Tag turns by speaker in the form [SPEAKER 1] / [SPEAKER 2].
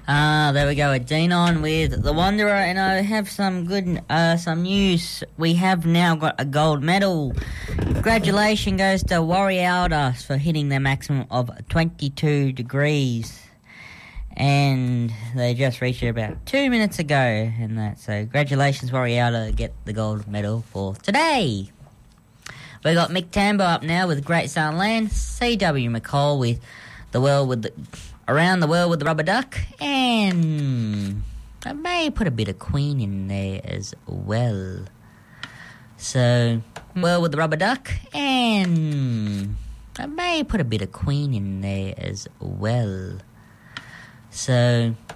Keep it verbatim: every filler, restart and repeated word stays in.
[SPEAKER 1] Ah, uh, there we go. It's Dean on with the Wanderer, and I have some good, uh, some news. We have now got a gold medal. Congratulations goes to Warrior for hitting their maximum of twenty-two degrees. And they just reached it about two minutes ago, and that. So congratulations, Warrior, to get the gold medal for today. We got Mick Tambo up now with Great Southern Land, C W McCall with the world with the Around the World with the Rubber Duck, and I may put a bit of Queen in there as well. So, World with the Rubber Duck, and I may put a bit of Queen in there as well. So,